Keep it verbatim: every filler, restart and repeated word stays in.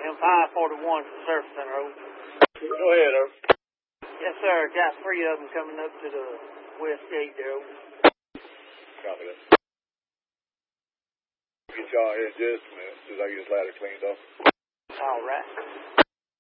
M five forty-one from the Service Center, over. Go ahead, over. Yes, sir. Got three of them coming up to the west gate there, over. Copy that. Get y'all here in just a minute, as soon as I get this ladder cleaned off. All right.